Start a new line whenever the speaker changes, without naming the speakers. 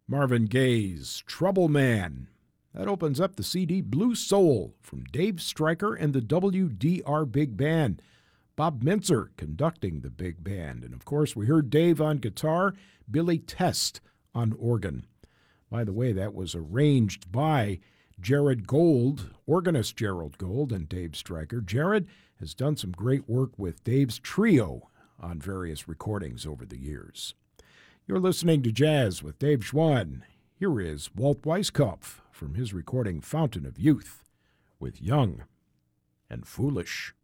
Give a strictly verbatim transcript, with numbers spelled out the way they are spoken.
Marvin Gaye's Trouble Man. That opens up the C D Blue Soul from Dave Stryker and the W D R Big Band. Bob Mintzer conducting the big band. And, of course, we heard Dave on guitar, Billy Test on organ. By the way, that was arranged by Jared Gold, organist Gerald Gold, and Dave Stryker. Jared has done some great work with Dave's trio on various recordings over the years. You're listening to Jazz with Dave Schwann. Here is Walt Weiskopf from his recording Fountain of Youth with Young and Foolish.